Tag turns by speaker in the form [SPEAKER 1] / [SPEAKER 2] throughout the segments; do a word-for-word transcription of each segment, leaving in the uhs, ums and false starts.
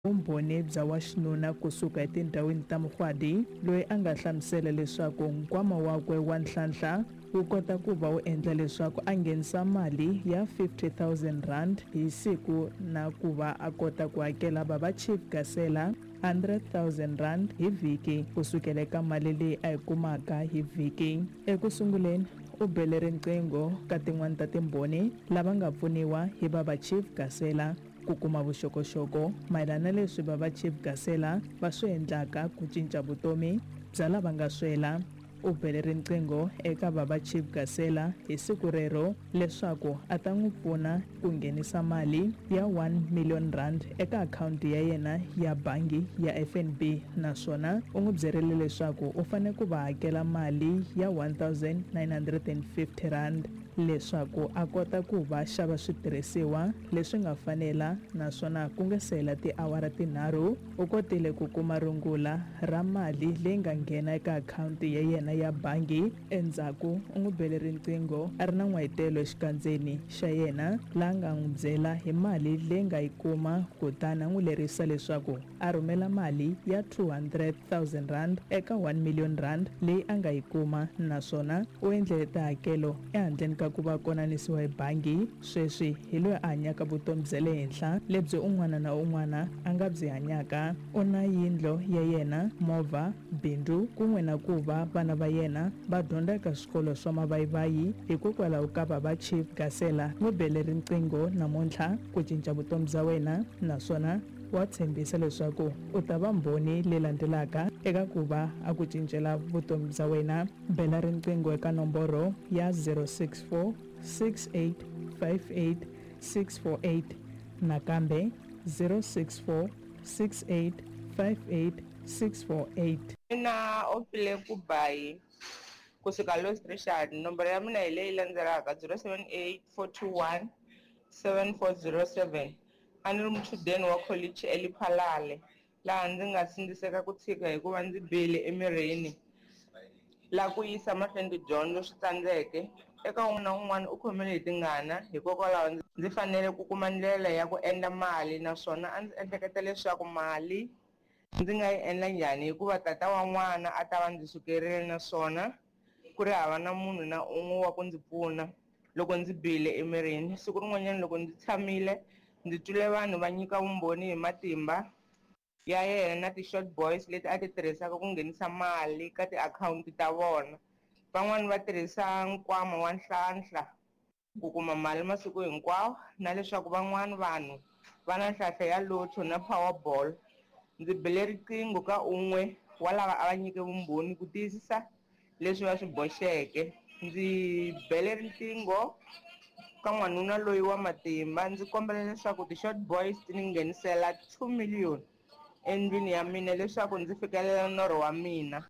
[SPEAKER 1] Vumbhoni bya wa xinuna kusuka etindhawini ta Mkhwadi loyi a nga hlamusela leswaku nkwama wakwe wa ntlhantlha wu kota ku va wu endla leswaku a nghenisa mali ya fifty thousand rand hi siku na ku va a kota ku hakela baba Chief Gasela one hundred thousand rand hi vhiki kusukela eka mali leyi a yi kumaka hi vhiki. Ekusunguleni u bele riqingho ka tin'wana ta timbhoni lava nga pfuniwa hi baba Chief Gasela ku kuma vuxokoxoko mayelana leswi baba Chief Gasela va swi endlaka ku cinca vutomi bya lava nga swela. U bele riqingho eka baba Chief Gasela hi siku rero leswaku a ta n'wi pfuna ku nghenisa mali ya one million rand eka akhawunti ya yena ya bangi ya F N B, naswona u n'wi byerile leswaku u fanele ku va hakela mali ya one thousand nine hundred fifty rand leswaku a kota ku va xava switirhisiwa leswi nga fanela, naswona ku nga se hela tiawara tinharhu u kotile ku kuma rungula ra mali leyi nga nghena eka akhawunti ya yena ya bangi. Endzhaku u n'wi bele riqingho a ri na n'wayitelo exikandzeni xa yena laha nga n'wi byela hi mali leyi nga yi kuma, kutani a n'wi lerisa leswaku a rhumela mali ya two hundred thousand rand eka one million rand leyi a nga yi kuma, naswona u endlele tihakelo ehandleni ka ku va konanisiwa hi bangi. Sweswi hi loyi a hanyaka vutomi bya le henhla lebyi un'wana na un'wana a nga byi hanyaka. U na yindlo ya yena, movha, bindzu kun'we na ku va vana va yena va dyondza eka swikolo swa mavayivayi hikokwalaho ka baba Chief Gasela. N'wi bele riqingho namuntlha ku cinca vutomi bya wena, naswona wa tshembisa leswaku u ta va mbhoni leyi landzelaka eka ku va a ku cincela vutomi bya wena. Bela riqingho eka nomboro ya zero six four six eight five eight six four eight nakambe zero six four six eight five eight six four eight.
[SPEAKER 2] Na opile kubayi kusuka Los Richard, nomboro ya mina hi leyi landzelaka zero seven eight four two one seven four zero seven. A ni ri muchudeni wa college eLiphalale laha ndzi nga sindziseka ku tshika hikuva ndzi bihile emirini laha ku yisa mahlweni tidyondzo swi tsandzeke. Eka un'wana na un'wana u khomile hi tingana, hikokwalaho ndzi fanele ku kuma ndlela ya ku endla mali, naswona a ndzi ehleketa leswaku mali ndzi nga yi endla njhani hikuva tata wa n'wana a ta va ndzi sukerile, naswona ku ri hava na munhu na un'we wa ku ndzi pfuna loko ndzi bihile emirini. Siku rin'wanyana loko ndzi tshamile ndzi twile vanhu va nyika vumbhoni hi matimba ya yena na ti-short boys leti a ti tirhisaka ku nghenisa mali ka tiakhawunti ta vona. Van'wani va tirhisa nkwama wa ntlhantlha ku kuma mali masiku hinkwawo, na leswaku van'wani vanhu va na nhlahla ya lotto na powerball. Ndzi bele riqingho ka un'we wa lava a va nyike vumbhoni ku tiyisisa leswi va swi boxeke. Ndzi bele riqingho ka n'wanuna loyi wa matimba ndzi kombela leswaku ti-short boys ti ni nghenisela two million endlwini ya mina leswaku ndzi fikelela norho wa mina.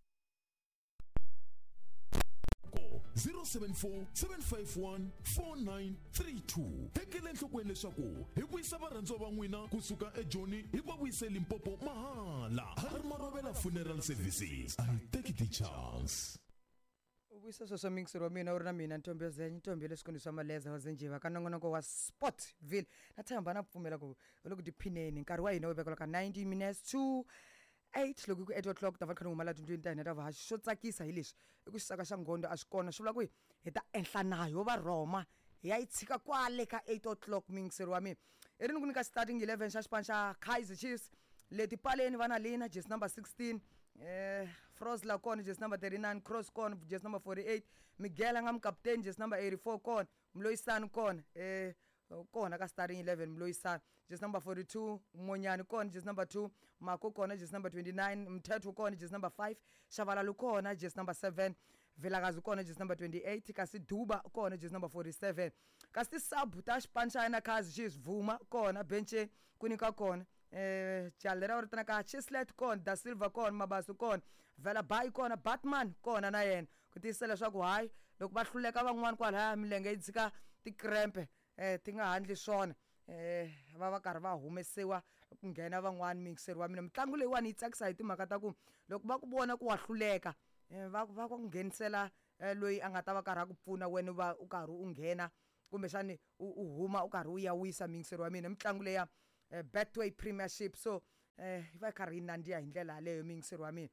[SPEAKER 3] zero seven four seven five one four nine three two. Tekele enhlokweni leswaku hi vuyisa varhandziwa va n'wina kusuka eJoni hi va vuyisa eLimpopo mahala. Hari Marovela Funeral Services, I take the chance.
[SPEAKER 4] Ubuyisa sweswo mingisiro wa mina u ri na mina ntombi yazenye ntombi leswikonisa maleza wa zenjiva ka nongonoko wa Sportville. Na tshemba na pfumela ku loko tiphineni nkarhi wa hina wu vekela ka nineteen minutes to eight loko ku eight o'clock ta va khani ngumala twenty ta hina ta va xo tsakisa hi leswi i ku xisaka xa ngondo a swi kona swi vula ku hi ta enhla nayo va Roma hi ya yi tshika kwale ka eight o'clock mingisiro wa mina. I ri ni ku nyika starting eleven xa xipano xa Kaizer Chiefs leti paleni vana lena jersey number sixteen, eh Frosla kona jersey number thirty-nine, Cross kona jersey number forty-eight, Miguel ngam captain jersey number eighty-four kona, Mloyisan kona eh kona ka starting eleven, Mloyisan jersey number forty-two, Monyani kona jersey number two, Mako kona jersey number twenty-nine, Mthetho kona jersey number five, Shabalala kona jersey number seven, Vilakazi kona jersey number twenty-eight, kasi Duba kona jersey number forty-seven. Kasi sub ta xipano xa hina Kaizer Chiefs Vuma kona benche kunika kona eh Chalera uri tana ka Chislet kona, Da Silva kona, Mabasu kona, Vela Bay kona, Batman kona na yena ku tiyisela leswaku hayi loko va hluleka van'wana kwala milenge yi dzika ti krempe eh ti nga handli swona eh va va karhi va humesiwa ku nghena van'wana mingiseri wa mina. Mitlangu leyiwani yi tsakisa hi timhaka ta ku loko va ku vona ku wa hluleka eh va va ku nghenisela loyi a nga ta va karhi ku pfuna wena va u karhi u nghena kumbe xani u huma u karhi u ya wisa mingiseri wa mina. Mitlangu leya Betway Premiership, so eh yi va yi karhi yi nandziha hi ndlela leyo mingiseri wa mina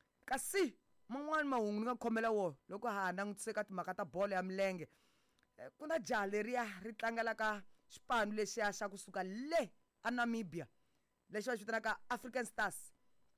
[SPEAKER 4] kasi man'wani mahungu ni nga khomela wo loko ha langutise ka timhaka ta bolo ya milenge ku na jaha leriya ri tlangelaka xipano lexiya xa kusuka le eNamibia lexi va xi vitanaka African Stars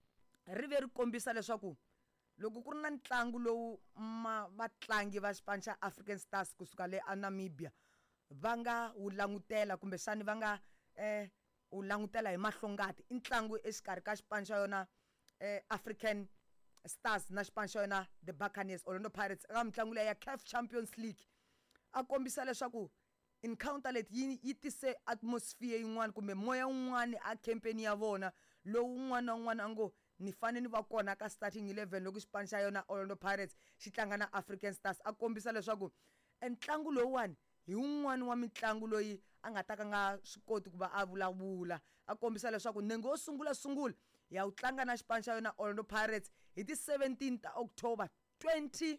[SPEAKER 4] ri ve ri kombisa leswaku loko ku ri na ntlangu lowu vatlangi va xipano xa African Stars kusuka le eNamibia va nga wu langutela kumbe xani va nga eh u langutela hi mahlongati i ntlangu exikarhi ka xipano xa yona eh African Stars na xipano xa yona the Buccaneers Orlando Pirates eka mitlangu leyi ya C A F Champions League a kombisa leswaku encounter leti yi yi tise atmosphere yin'wana kumbe moya wun'wana a campaign ya vona lowu un'wana na un'wana a ngo ni fane ni va kona ka starting eleven loko xipano xa yona Orlando Pirates xi tlanga na African Stars a kombisa leswaku entlangu lowuwani hi un'wana wa mitlangu loyi a nga ta ka nga swi koti ku va a vulavula a kombisa leswaku nenge wo sungula sungula ya u tlanga na xipano xa yona Orlando Pirates hi ti seventeen ta October twenty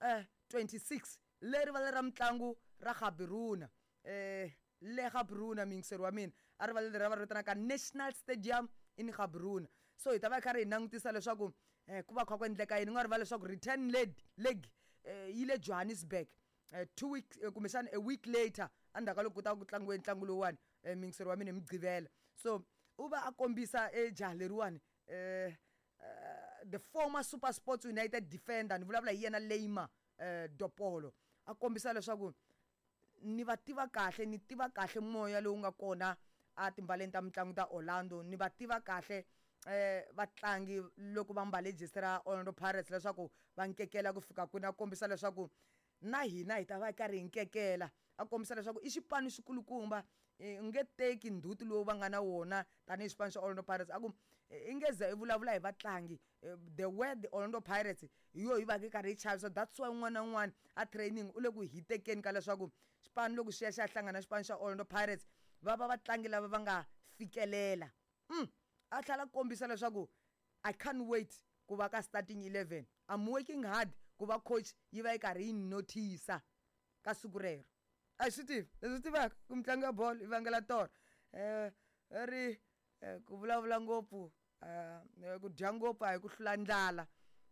[SPEAKER 4] twenty-six leri va le ra mitlangu ra Gaborone eh le Gaborone mingiseri wa mina a ri va le ra va vitanaka National Stadium in Gaborone so hi ta va kha ri nangutisa leswaku eh ku va kha ku endleka yini nga ri va leswaku return leg leg yi le Johannesburg Uh, two weeks uh, kumbexana a week later andaka loko ku ta ku tlangiwe ntlangu lowuwani um mingiseri wa mina hi Mugqivela so u va a kombisa ejaha leriwani uh, uh, the former Super Sports United defender ni vulavula hi yena Leima uh, Dopolo a kombisa leswaku ni va tiva kahle ni tiva kahle moya lowu nga kona a timbaleni ta mitlangu ta Orlando ni va tiva kahle eh vatlangi loko va mbale jesi ra Orlando Pirates leswaku va nkekela ku fika kwini a kombisa leswaku na hina hi ta va karhi hi nkekela a kombisa leswaku i xipano xikulukumba i nge teki ndzhuti lowu va nga na wona tanihi xipano xa Orlando Pirates a ku i nge ze i vulavula hi vatlangi the word the Orlando Pirates hi yo hi va ke karhi hi chavisa that's why un'wana na un'wana a training u le ku hitekeni ka leswaku xipano loko xi ya xi ya hlangana na xipano xa Orlando Pirates va va vatlangi lava va nga fikelela mm. a tlhela kombisa leswaku I can't wait ku va ka starting eleven I'm working hard ku va coach yi va yi karhi yi notice ka siku rero a swi tivi leswi tivaka ku mitlangu ya bolo yi vangela tora eh ri ku vulavula ngopfu eh ku dya ngopfu a hi ku hlula ndlala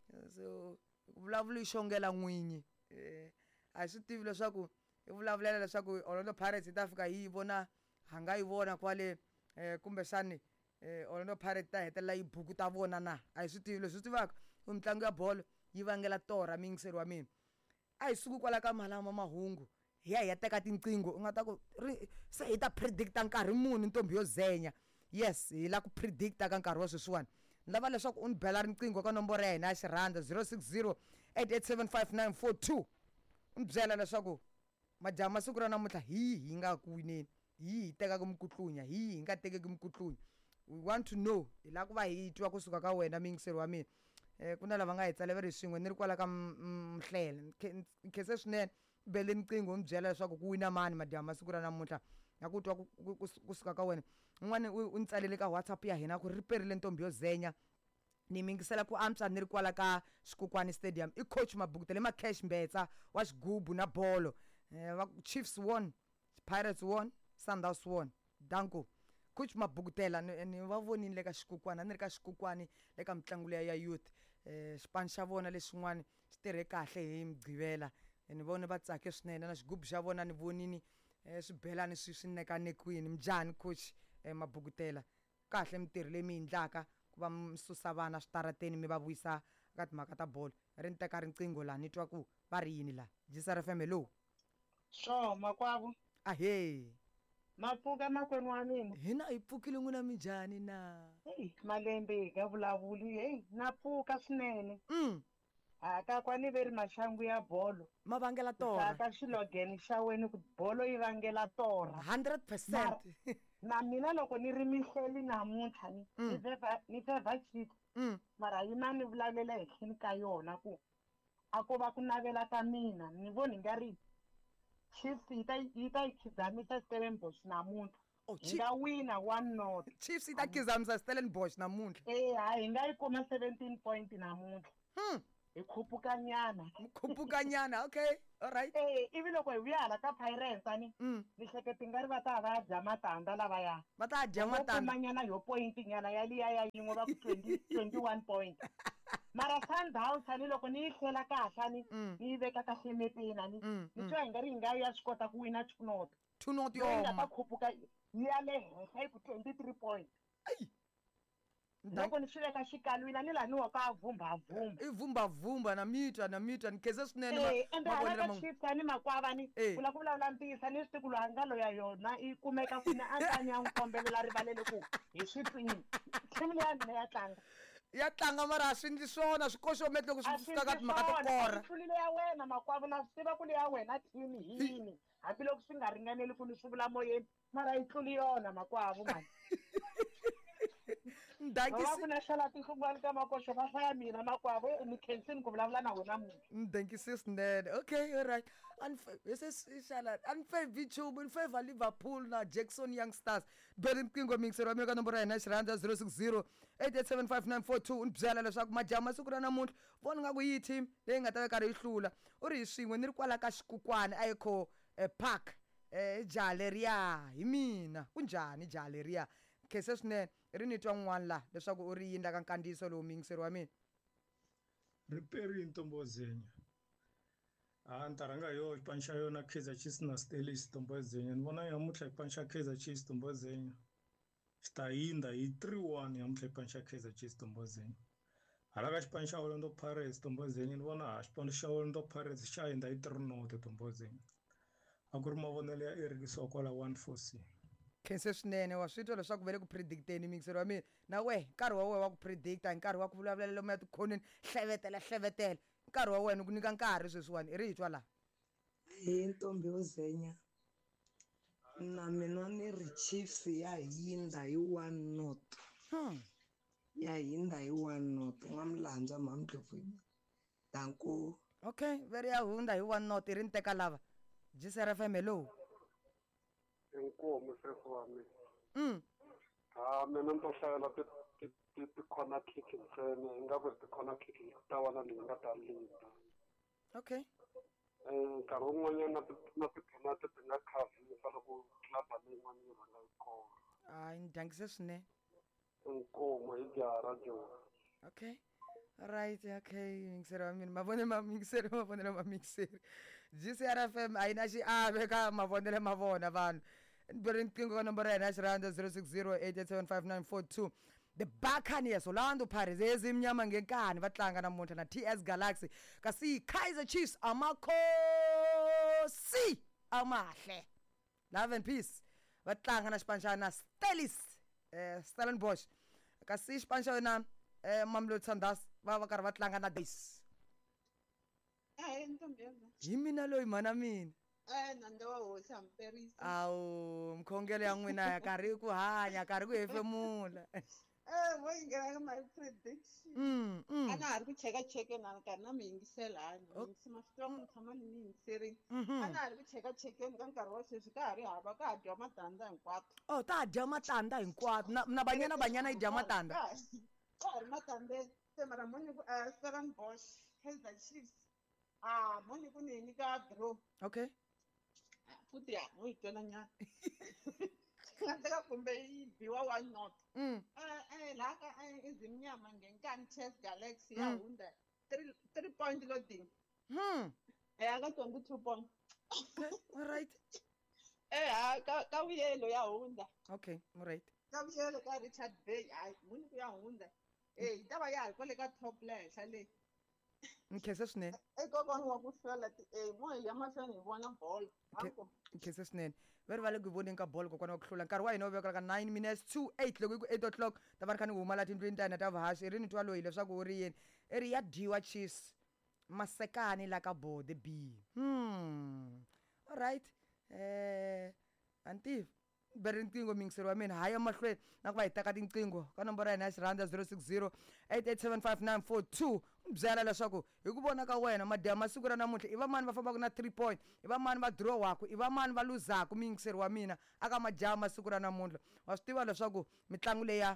[SPEAKER 4] so ku vulavula yi xongela n'winyi eh a swi tivi leswaku i vulavulela leswaku Orlando Pirates yi ta fika yi vona hanga yi vona kwale eh kumbe xani eh Orlando Pirates ta hetelela yi buku ta vona na a swi tivi leswi tivaka ku mitlangu ya bolo yi vangela tora mingiseri wa mina a hi suku kwala ka malama mahungu hi ya hi ya teka tinqingo u nga ta ku se hi ta predicta nkarhi muni ntombi yo zenya yes hi la ku predicta ka nkarhi wa sweswiwani ni lava leswaku u ni bela riqingho ka nomboro ya hina ya xirhandza zero six zero eight eight seven five nine four two u ni byela leswaku majaha masiku ra namuntlha hi hi nga ku wineni hi hi tekaka mukutlunya hi hi nga tekeki mukutlunya we want to know hi la ku va hi twa kusuka ka wena mingiseri wa mina eh kuna lava nga hi tsaleveri swin'we ni ri kwala ka mhlele khese swinene bele niqingo mi byela leswaku ku wina mani madyama masiku ra namuntlha ya ku twa kusuka ka wena un'wana u ni tsalele ka WhatsApp ya hina ku riperile ntombi yo zenya ni mingisela ku antswa ni ri kwala ka Xikokwani Stadium i coach Mabukutele ma Cash Mbetsa wa xigubu na bolo eh Chiefs won Pirates won Sundowns won danko coach Mabukutela ni va vonile le ka Xikokwani ni ri ka Xikokwani le ka mitlangu leya ya youth eh xipano xa vona leswin'wana xi tirhe kahle hi Mugqivela ni vone va tsake swinene na xigubu xa vona ni vonini eh swibelani swi swi nekanekweni mjani coach eh Mabukutela kahle mitirhi leyi mi endlaka ku va msusa vana switarateni mi va vuyisa ka timhaka ta bolo ri nteka riqingho la ni twa ku va ri yini la Jisar F M lo
[SPEAKER 2] so makwavo
[SPEAKER 4] a he
[SPEAKER 2] mapfuka makwenu wa mina
[SPEAKER 4] hina hi pfukile n'wina mijani na
[SPEAKER 2] hey malembe ka vulavuli hey na pfuka swinene
[SPEAKER 4] mm
[SPEAKER 2] a ka kwani veri maxangu ya bolo
[SPEAKER 4] ma vangela tora
[SPEAKER 2] ka xilogeni xa wena ku bolo yi vangela tora
[SPEAKER 4] one hundred percent
[SPEAKER 2] na mina loko ni ri mihleli namuntlha ni ni veva ni veva Chiefs mara yima ni vulalela ehleni ka yona ku a ko va ku navela ka mina ni voni nga ri Chiefs yi ta yi ta khizamisa Stellenbosch namuntlha hi nga wina one not
[SPEAKER 4] Chiefs yi ta khizamisa Stellenbosch namuntlha
[SPEAKER 2] eh ha hi nga yi kuma seventeen point namuntlha
[SPEAKER 4] hmm
[SPEAKER 5] hi khupukanyana
[SPEAKER 4] Khupukanyana, okay. All right.
[SPEAKER 5] eh ivi loko hi vuya hala ka Pirates ani
[SPEAKER 4] Mm.
[SPEAKER 5] ni hleketi nga ri va ta va ya dya matandza lavaya
[SPEAKER 4] Va ta dya matandza.
[SPEAKER 5] kumanyana yo point nyana ya liya ya yin'we va ku twenty twenty-one point mara Sundowns ani loko ni yi hlela kahle ani
[SPEAKER 4] Mm.
[SPEAKER 5] ni yi veka kahle mepeni ani
[SPEAKER 4] Mm,
[SPEAKER 5] ni
[SPEAKER 4] mm.
[SPEAKER 5] twa hi nga ri hi nga ya swi kota ku wina two not
[SPEAKER 4] Two not
[SPEAKER 5] leyi nga ta
[SPEAKER 4] yoma.
[SPEAKER 5] khupuka yi ya le henhla yi ku twenty-three point loko ni swi veka xikalwini ni laha ni wa ka vhumba vhumba
[SPEAKER 4] I vumba vumba na mita na mita ni khensa swinene
[SPEAKER 5] Eh, ende hala
[SPEAKER 4] mavonelo
[SPEAKER 5] ka
[SPEAKER 4] ma.
[SPEAKER 5] Chiefs ani makwava ni
[SPEAKER 4] Eh.
[SPEAKER 5] vula ku vulavula ntiyisa ni swi tiku luhangalo ya yona i kumeka kwini a ntani ya n'wi kombelela rivalele ku hi swi twini team leya mina ya tlanga
[SPEAKER 4] Ya tlanga mara a swi endli swona swikoxometi loko
[SPEAKER 5] a
[SPEAKER 4] swi
[SPEAKER 5] swi
[SPEAKER 4] fika ka
[SPEAKER 5] ndli
[SPEAKER 4] timhaka to
[SPEAKER 5] swona a
[SPEAKER 4] kora.
[SPEAKER 5] swi hlulile ya wena makwavo na swi tiva ku leya wena team hi yini hambiloko swi nga ringaneli ku ni swi vula moyeni mara yi tluli yona makwavo mani
[SPEAKER 4] Ndaki
[SPEAKER 5] va ku na xala tinhlungwani ka makoxo va hlaya mina makwavo ni khensini ku vulavula na wena munhu
[SPEAKER 4] Thank you, sis Ned. Okay, all right. This is inshallah. Unfair Vichum, unfair Liverpool na Jackson Youngsters. Berin Kingo Mixer America number nine Randa zero six zero eight eight seven five nine four two. Unbzala leswaku majama siku ra namuntlha vona nga ku yi team leyi nga ta karhi yi hlula. U ri swin'we ni ri kwala ka xikukwana a yikho park eh Jaleria hi mina. Kunjani Jaleria? Khese swinene ri ni twa n'wana la leswaku u ri yinda ka nkandziyiso lowu mingiseri wa mina.
[SPEAKER 6] Riperi Ntombozenya. Ah ni ta rhanga hi yo xipano xa yona Kaizer Chiefs na Steelers Ntombozenya. Ni vona namuntlha xipano xa Kaizer Chiefs Ntombozenya xi ta yinda hi three one namuntlha xipano xa Kaizer Chiefs Ntombozenya. Hala ka xipano xa Orlando Pirates Ntombozenya ni vona ha xipano xa Orlando Pirates xa yinda hi three not Ntombozenya. A ku ri mavonelo ya Eric Sokola one four C.
[SPEAKER 4] Khense swinene wa swi twa leswaku ve le ku predicteni mingiseri wa mina na we nkarhi wa wena wa ku predicta nkarhi wa ku vulavulela lomu ya tikhoneni hlevetela hlevetela nkarhi wa wena ku nyika nkarhi sweswiwani i ri hi twa laha
[SPEAKER 7] hi ntombi uzenya na mina ni ri Chiefs ya hinda hi one not
[SPEAKER 4] hmm.
[SPEAKER 7] ya hinda hi one not n'wamlandza mamndluvini danku
[SPEAKER 4] okay veri ya hunda hi one not i ri ni teka lava G C R F M hello
[SPEAKER 8] inkomo sefu wa mina
[SPEAKER 4] mm.
[SPEAKER 8] ha mina ni to hlayela ti ti ti corner kick ntsena i nga ku ti corner kick ta va na leyi nga ta linda
[SPEAKER 4] okay
[SPEAKER 8] eh nkarhi wun'wanyana na ti na ti penalty ti nga khavisa loko club leyin'wana yi rhanga yi kora
[SPEAKER 4] hayi ni dangise swinene
[SPEAKER 8] inkomo hi jara jona
[SPEAKER 4] okay right okay mingiseri wa mina mavonelo ma mingiseri mavonelo ma mingiseri G C R F M a yi na xiave ka mavonelo ma vona vanhu beri nqingo ka nomboro ya hina ya xirhandza zero six zero eight eight seven five nine four two the Buccaneers Orlando Pirates ezimnyama ngenkani va tlanga namuntlha na T S Galaxy kasi Kaizer Chiefs amakhosi amahle love and peace va tlanga na xipano xa na Steelers eh Stellenbosch kasi xipano xa wena eh Mamelodi Sundowns va va karhi va tlanga na Days
[SPEAKER 9] Eh ntombi yami.
[SPEAKER 4] hi mina loyi mana mina
[SPEAKER 9] Eh nando wa hosi amperisa.
[SPEAKER 4] awu mkhongelo ya n'wina ya karhi ku hanya karhi ku hefemula
[SPEAKER 9] Eh wo ngena my prediction.
[SPEAKER 4] mm mm
[SPEAKER 9] Ana hari ku cheka cheke na kana mi yingiselani. Ngisima strong tshama ni yingiseri. Ana hari ku cheka cheke ka nkarhi wa sweswi ka hari hava ka dya matandza hinkwato.
[SPEAKER 4] oh ta dya matandza hinkwato na na banyana banyana yi dya matandza
[SPEAKER 9] Ka hari matandza se mara moni ku Stellenbosch Kaizer Chiefs. Ah moni ku ni nyika draw.
[SPEAKER 4] okay
[SPEAKER 9] Futhi ya mo itwela nyana. Ngandeka kumbe ibiwa one not.
[SPEAKER 4] mm
[SPEAKER 9] Eh eh la ka izimnyama ngenkani T S Galaxy ya hunda three three point loading.
[SPEAKER 4] hmm
[SPEAKER 9] Eh aka twenty-two point.
[SPEAKER 4] okay all right
[SPEAKER 9] Eh ka ka uyelo ya hunda.
[SPEAKER 4] okay all right
[SPEAKER 9] Ka uyelo ka Richard Bay ay muni ku ya hunda. Eh itaba ya ko le ka top le hlale.
[SPEAKER 4] nkhese swinene
[SPEAKER 9] Eh kokwana wa ku hlala eh mo ya mahlweni hi vona ball. Hapo.
[SPEAKER 4] nkhese swinene va ri va le ku voneni ka bolo kokwana wa ku hlula nkarhi wa hina wu vekela ka nine minutes to eight loko yi ku eight o'clock ta va ri kha ni huma laha tindlwini ta hina ta vuhaxi i ri ni twa loyi leswaku u ri yini i ri ya dyiwa Chiefs masekani la ka bode b hmm all right eh anti beri nqingo mingiseri wa mina hayi emahlweni na ku va hi teka tinqingo ka nomboro ya hina ya xirhandza zero six zero eight eight seven five nine four two u byela leswaku hi ku vona ka wena madya masiku ra namuntlha i va mani va fambaka na three point i va mani va drowaku i va mani va luzaku mingiseri wa mina aka majaha masiku ra namuntlha wa swi tiva leswaku mitlangu leya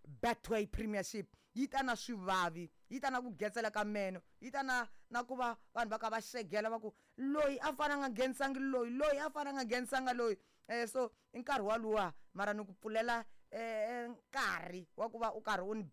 [SPEAKER 4] Betway Premiership yi ta na swivavi yi ta na ku getsela ka meno yi ta na na ku va vanhu va ka va xegela va ku loyi a fana nga nghensangi loyi loyi a fana nga nghenisanga loyi eh so i nkarhi wa luwa mara ni ku pfulela eh nkarhi wa ku va u karhi u ni